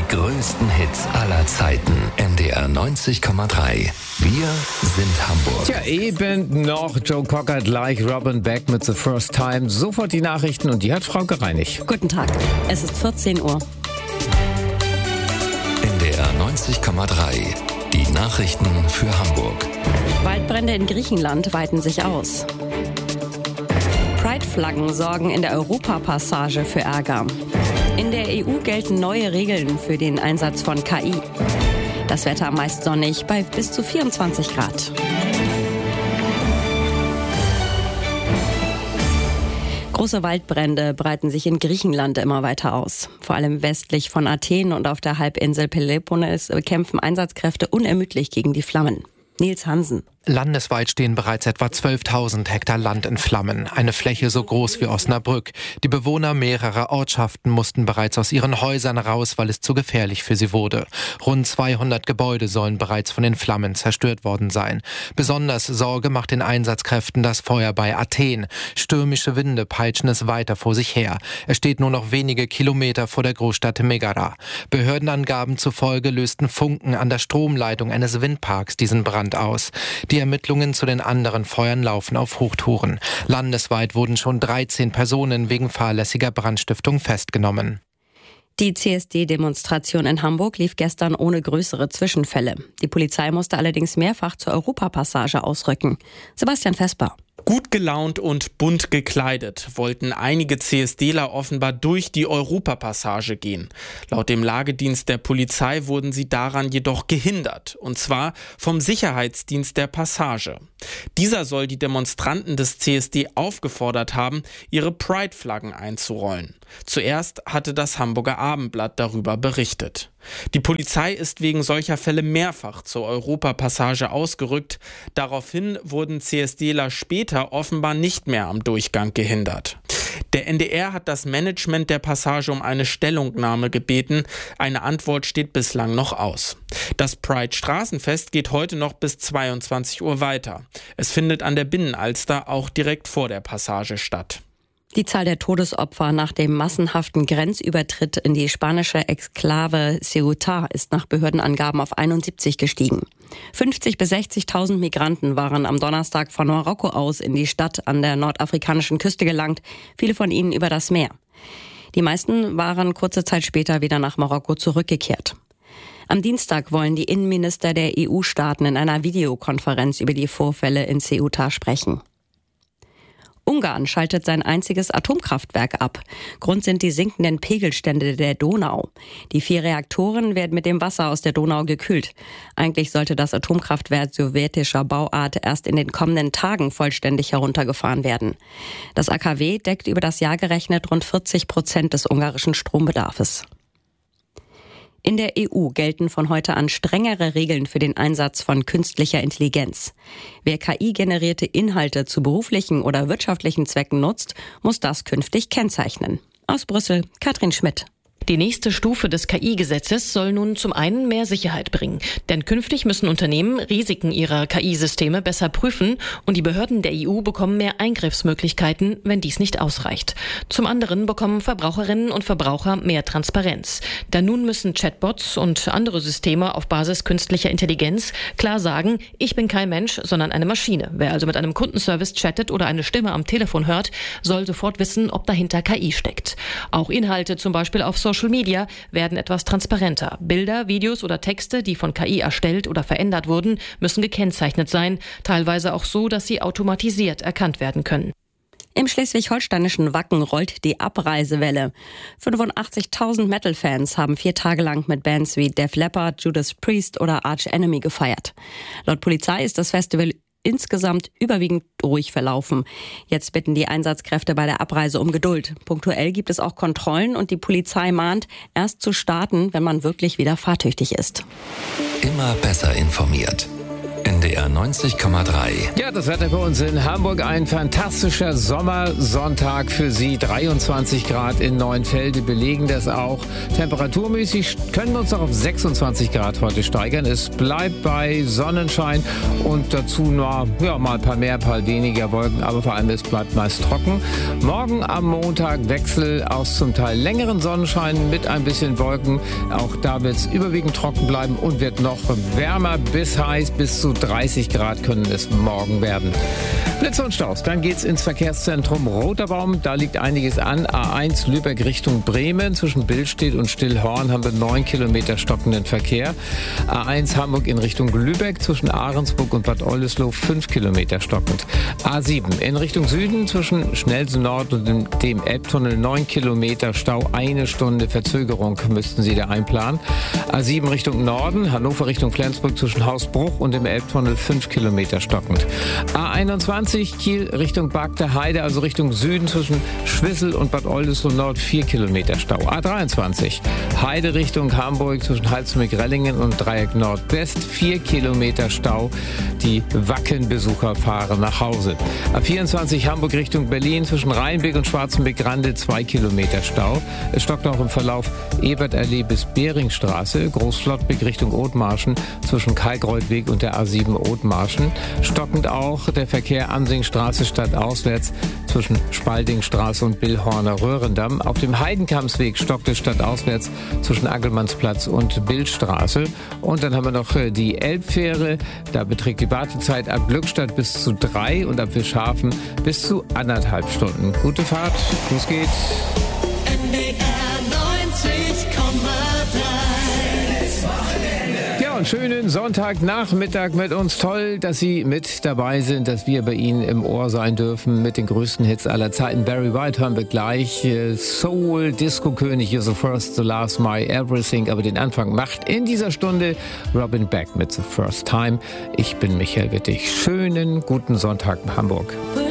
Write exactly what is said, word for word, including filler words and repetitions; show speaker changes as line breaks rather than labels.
größten Hits aller Zeiten. N D R neunzig Komma drei. Wir sind Hamburg.
Tja, eben noch Joe Cocker gleich Robin Beck mit The First Time. Sofort die Nachrichten und die hat Frau Gereinigt.
Guten Tag, es ist vierzehn Uhr.
N D R neunzig Komma drei. Die Nachrichten für Hamburg.
Waldbrände in Griechenland weiten sich aus. Pride-Flaggen sorgen in der Europapassage für Ärger. In der E U gelten neue Regeln für den Einsatz von K I. Das Wetter meist sonnig bei bis zu vierundzwanzig Grad. Große Waldbrände breiten sich in Griechenland immer weiter aus. Vor allem westlich von Athen und auf der Halbinsel Peloponnes kämpfen Einsatzkräfte unermüdlich gegen die Flammen. Nils Hansen.
Landesweit stehen bereits etwa zwölftausend Hektar Land in Flammen, eine Fläche so groß wie Osnabrück. Die Bewohner mehrerer Ortschaften mussten bereits aus ihren Häusern raus, weil es zu gefährlich für sie wurde. Rund zweihundert Gebäude sollen bereits von den Flammen zerstört worden sein. Besonders Sorge macht den Einsatzkräften das Feuer bei Athen. Stürmische Winde peitschen es weiter vor sich her. Es steht nur noch wenige Kilometer vor der Großstadt Megara. Behördenangaben zufolge lösten Funken an der Stromleitung eines Windparks diesen Brand aus. Die Ermittlungen zu den anderen Feuern laufen auf Hochtouren. Landesweit wurden schon dreizehn Personen wegen fahrlässiger Brandstiftung festgenommen.
Die C S D-Demonstration in Hamburg lief gestern ohne größere Zwischenfälle. Die Polizei musste allerdings mehrfach zur Europapassage ausrücken. Sebastian Vesper.
Gut gelaunt und bunt gekleidet wollten einige CSDler offenbar durch die Europapassage gehen. Laut dem Lagedienst der Polizei wurden sie daran jedoch gehindert, und zwar vom Sicherheitsdienst der Passage. Dieser soll die Demonstranten des C S D aufgefordert haben, ihre Pride-Flaggen einzurollen. Zuerst hatte das Hamburger Abendblatt darüber berichtet. Die Polizei ist wegen solcher Fälle mehrfach zur Europapassage ausgerückt. Daraufhin wurden CSDler später offenbar nicht mehr am Durchgang gehindert. Der N D R hat das Management der Passage um eine Stellungnahme gebeten. Eine Antwort steht bislang noch aus. Das Pride-Straßenfest geht heute noch bis zweiundzwanzig Uhr weiter. Es findet an der Binnenalster auch direkt vor der Passage statt.
Die Zahl der Todesopfer nach dem massenhaften Grenzübertritt in die spanische Exklave Ceuta ist nach Behördenangaben auf einundsiebzig gestiegen. fünfzigtausend bis sechzigtausend Migranten waren am Donnerstag von Marokko aus in die Stadt an der nordafrikanischen Küste gelangt, viele von ihnen über das Meer. Die meisten waren kurze Zeit später wieder nach Marokko zurückgekehrt. Am Dienstag wollen die Innenminister der E U-Staaten in einer Videokonferenz über die Vorfälle in Ceuta sprechen. Ungarn schaltet sein einziges Atomkraftwerk ab. Grund sind die sinkenden Pegelstände der Donau. Die vier Reaktoren werden mit dem Wasser aus der Donau gekühlt. Eigentlich sollte das Atomkraftwerk sowjetischer Bauart erst in den kommenden Tagen vollständig heruntergefahren werden. Das A K W deckt über das Jahr gerechnet rund vierzig Prozent des ungarischen Strombedarfs. In der E U gelten von heute an strengere Regeln für den Einsatz von künstlicher Intelligenz. Wer K I-generierte Inhalte zu beruflichen oder wirtschaftlichen Zwecken nutzt, muss das künftig kennzeichnen. Aus Brüssel, Katrin Schmidt.
Die nächste Stufe des K I-Gesetzes soll nun zum einen mehr Sicherheit bringen. Denn künftig müssen Unternehmen Risiken ihrer K I-Systeme besser prüfen und die Behörden der E U bekommen mehr Eingriffsmöglichkeiten, wenn dies nicht ausreicht. Zum anderen bekommen Verbraucherinnen und Verbraucher mehr Transparenz. Denn nun müssen Chatbots und andere Systeme auf Basis künstlicher Intelligenz klar sagen, ich bin kein Mensch, sondern eine Maschine. Wer also mit einem Kundenservice chattet oder eine Stimme am Telefon hört, soll sofort wissen, ob dahinter K I steckt. Auch Inhalte zum Beispiel auf Social Media werden etwas transparenter. Bilder, Videos oder Texte, die von K I erstellt oder verändert wurden, müssen gekennzeichnet sein, teilweise auch so, dass sie automatisiert erkannt werden können.
Im schleswig-holsteinischen Wacken rollt die Abreisewelle. fünfundachtzigtausend Metal-Fans haben vier Tage lang mit Bands wie Def Leppard, Judas Priest oder Arch Enemy gefeiert. Laut Polizei ist das Festival insgesamt überwiegend ruhig verlaufen. Jetzt bitten die Einsatzkräfte bei der Abreise um Geduld. Punktuell gibt es auch Kontrollen und die Polizei mahnt, erst zu starten, wenn man wirklich wieder fahrtüchtig ist.
Immer besser informiert. N D R neunzig Komma drei.
Ja, das Wetter bei uns in Hamburg. Ein fantastischer Sommersonntag für Sie. dreiundzwanzig Grad in Neuenfelde belegen das auch. Temperaturmäßig können wir uns noch auf sechsundzwanzig Grad heute steigern. Es bleibt bei Sonnenschein und dazu nur ja, mal ein paar mehr, ein paar weniger Wolken. Aber vor allem es bleibt meist trocken. Morgen am Montag Wechsel aus zum Teil längeren Sonnenschein mit ein bisschen Wolken. Auch da wird es überwiegend trocken bleiben und wird noch wärmer bis heiß. Bis zu dreißig Grad können es morgen werden. Blitze und Staus. Dann geht's ins Verkehrszentrum Roterbaum. Da liegt einiges an. A eins Lübeck Richtung Bremen. Zwischen Billstedt und Stillhorn haben wir neun Kilometer stockenden Verkehr. A eins Hamburg in Richtung Lübeck. Zwischen Ahrensburg und Bad Oldesloe fünf Kilometer stockend. A sieben in Richtung Süden. Zwischen Schnellsen Nord und dem Elbtunnel neun Kilometer Stau. Eine Stunde Verzögerung müssten Sie da einplanen. A sieben Richtung Norden. Hannover Richtung Flensburg zwischen Hausbruch und dem Elbtunnel fünf Kilometer stockend. A einundzwanzig Kiel Richtung Bagder Heide, also Richtung Süden zwischen Schwissel und Bad Oldesloe Nord vier Kilometer Stau. A dreiundzwanzig Heide Richtung Hamburg zwischen Halsmück-Rellingen und Dreieck Nordwest vier Kilometer Stau. Die Wacken-Besucher fahren nach Hause. A vierundzwanzig Hamburg Richtung Berlin zwischen Rheinbeck und Schwarzenbeck-Rande zwei Kilometer Stau. Es stockt auch im Verlauf Ebertallee bis Beringstraße, Großflottbeck Richtung Othmarschen zwischen Kalkreuthweg und der A sieben Othmarschen. Stockend auch der Verkehr Amsingstraße stadtauswärts zwischen Spaldingstraße und Billhorner Röhrendamm. Auf dem Heidenkampsweg stockt es stadtauswärts zwischen Aggelmannsplatz und Billstraße. Und dann haben wir noch die Elbfähre. Da beträgt die Wartezeit ab Glückstadt bis zu drei und ab Wischhafen bis zu anderthalb Stunden. Gute Fahrt, los geht's.
N D R neunzig Komma drei.
Ja, und schönen Sonntagnachmittag mit uns. Toll, dass Sie mit dabei sind, dass wir bei Ihnen im Ohr sein dürfen mit den größten Hits aller Zeiten. Barry White hören wir gleich. Soul, Disco-König, You're the First, the Last, My Everything. Aber den Anfang macht in dieser Stunde Robin Beck mit The First Time. Ich bin Michael Wittig. Schönen guten Sonntag in Hamburg.